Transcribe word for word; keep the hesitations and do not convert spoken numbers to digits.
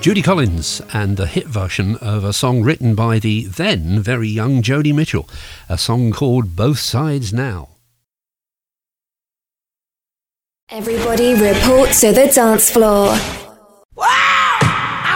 Judy Collins and the hit version of a song written by the then very young Joni Mitchell, a song called Both Sides Now. Everybody report to the dance floor. Wow!